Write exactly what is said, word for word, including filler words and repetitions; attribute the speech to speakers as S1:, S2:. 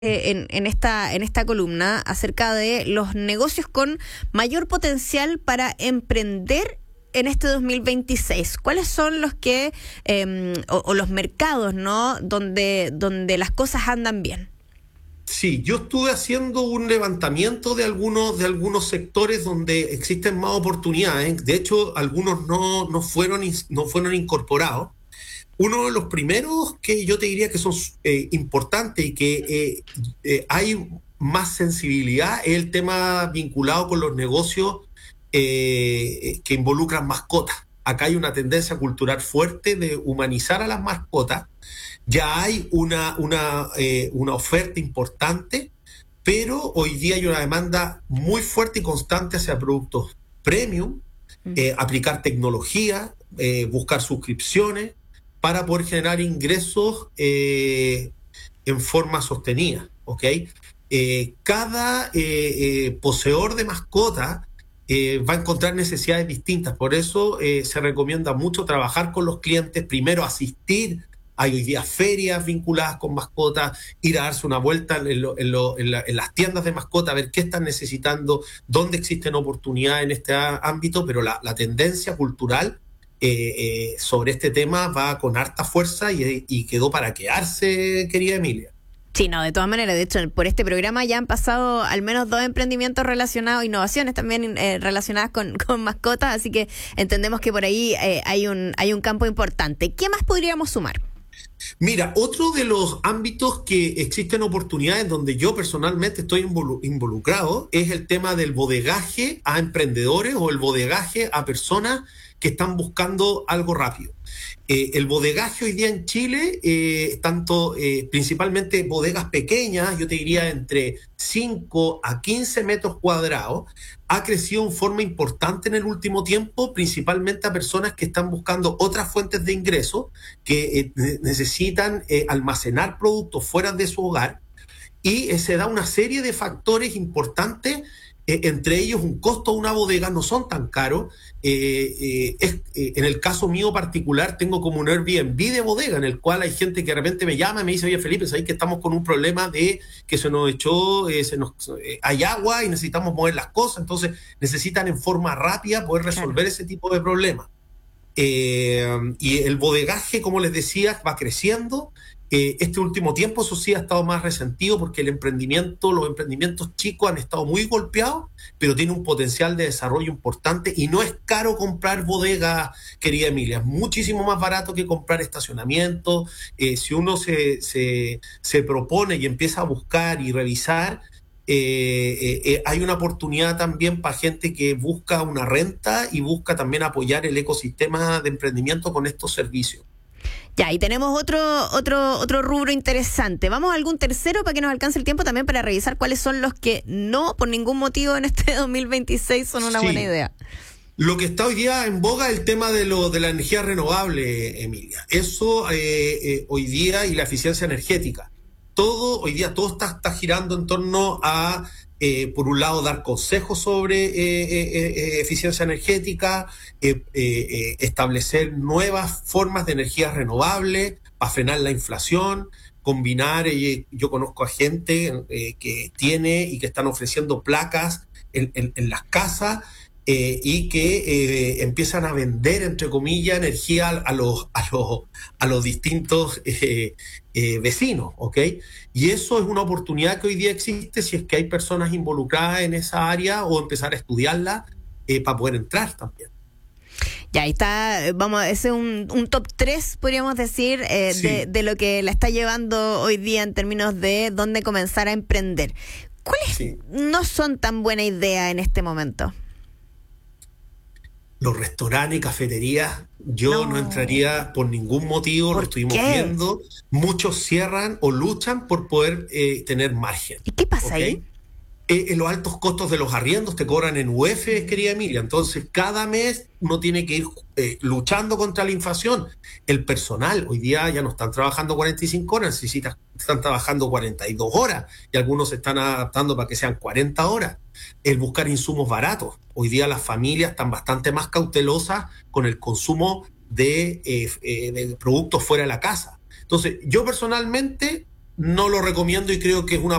S1: Eh, en, en esta en esta columna acerca de los negocios con mayor potencial para emprender en este dos mil veintiséis. ¿Cuáles son los que eh, o, o los mercados, ¿no? donde donde las cosas andan bien?
S2: Sí, yo estuve haciendo un levantamiento de algunos de algunos sectores donde existen más oportunidades. De hecho, algunos no no fueron no fueron incorporados. Uno de los primeros que yo te diría que son eh, importantes y que eh, eh, hay más sensibilidad es el tema vinculado con los negocios eh, que involucran mascotas. Acá hay una tendencia cultural fuerte de humanizar a las mascotas. Ya hay una, una, eh, una oferta importante, pero hoy día hay una demanda muy fuerte y constante hacia productos premium, eh, aplicar tecnología, eh, buscar suscripciones, para poder generar ingresos eh, en forma sostenida, ¿ok? Eh, cada eh, eh, poseedor de mascota eh, va a encontrar necesidades distintas, por eso eh, se recomienda mucho trabajar con los clientes, primero asistir, hay hoy día ferias vinculadas con mascotas, ir a darse una vuelta en, lo, en, lo, en, la, en las tiendas de mascotas, a ver qué están necesitando, dónde existen oportunidades en este ámbito, pero la, la tendencia cultural Eh, eh, sobre este tema va con harta fuerza y, y quedó para quedarse, querida Emilia.
S1: Sí, no, de todas maneras, de hecho, por este programa ya han pasado al menos dos emprendimientos relacionados, innovaciones también eh, relacionadas con, con mascotas, así que entendemos que por ahí eh, hay un hay un campo importante. ¿Qué más podríamos sumar?
S2: Mira, otro de los ámbitos que existen oportunidades donde yo personalmente estoy involucrado es el tema del bodegaje a emprendedores o el bodegaje a personas que están buscando algo rápido. Eh, el bodegaje hoy día en Chile, eh, tanto eh, principalmente bodegas pequeñas, yo te diría entre cinco a quince metros cuadrados, ha crecido en forma importante en el último tiempo, principalmente a personas que están buscando otras fuentes de ingreso, que eh, necesitan eh, almacenar productos fuera de su hogar, y eh, se da una serie de factores importantes. Eh, entre ellos, un costo de una bodega no son tan caros. Eh, eh, es, eh, en el caso mío particular, tengo como un Airbnb de bodega, en el cual hay gente que de repente me llama y me dice: oye, Felipe, ¿sabes que estamos con un problema de que se nos echó, eh, se nos, eh, hay agua y necesitamos mover las cosas? Entonces, necesitan en forma rápida poder resolver, claro, ese tipo de problemas. Eh, y el bodegaje, como les decía, va creciendo. Eh, este último tiempo, eso sí, ha estado más resentido porque el emprendimiento, los emprendimientos chicos han estado muy golpeados, pero tiene un potencial de desarrollo importante y no es caro comprar bodegas, querida Emilia, es muchísimo más barato que comprar estacionamiento. Eh, si uno se, se, se propone y empieza a buscar y revisar, eh, eh, eh, hay una oportunidad también para gente que busca una renta y busca también apoyar el ecosistema de emprendimiento con estos servicios.
S1: Ya, y tenemos otro otro otro rubro interesante. ¿Vamos a algún tercero para que nos alcance el tiempo también para revisar cuáles son los que no, por ningún motivo en este dos mil veintiséis son una, sí, buena idea?
S2: Lo que está hoy día en boga es el tema de, lo, de la energía renovable, Emilia. Eso eh, eh, hoy día, y la eficiencia energética. Todo, hoy día todo está, está girando en torno a, eh, por un lado, dar consejos sobre eh, eh, eh, eficiencia energética, eh, eh, eh, establecer nuevas formas de energía renovable para frenar la inflación, combinar, eh, yo conozco a gente eh, que tiene y que están ofreciendo placas en, en, en las casas, Eh, y que eh, empiezan a vender, entre comillas, energía a los, a los, a los distintos eh, eh, vecinos, ¿ok? Y eso es una oportunidad que hoy día existe si es que hay personas involucradas en esa área, o empezar a estudiarla eh, para poder entrar también.
S1: Ya, ahí está, vamos, ese es un, un top tres, podríamos decir, eh, sí, de, de lo que la está llevando hoy día en términos de dónde comenzar a emprender. ¿Cuáles, sí, no son tan buena idea en este momento?
S2: Los restaurantes y cafeterías, yo no, no entraría por ningún motivo, lo estuvimos
S1: qué?
S2: viendo. Muchos cierran o luchan por poder eh, tener margen.
S1: ¿Y qué pasa, ¿okay?, ahí?
S2: Eh, los altos costos de los arriendos te cobran en U F, querida Emilia. Entonces, cada mes uno tiene que ir eh, luchando contra la inflación. El personal, hoy día ya no están trabajando cuarenta y cinco horas, necesitan, están trabajando cuarenta y dos horas, y algunos se están adaptando para que sean cuarenta horas. El buscar insumos baratos. Hoy día las familias están bastante más cautelosas con el consumo de, eh, eh, de productos fuera de la casa. Entonces, yo personalmente no lo recomiendo y creo que es una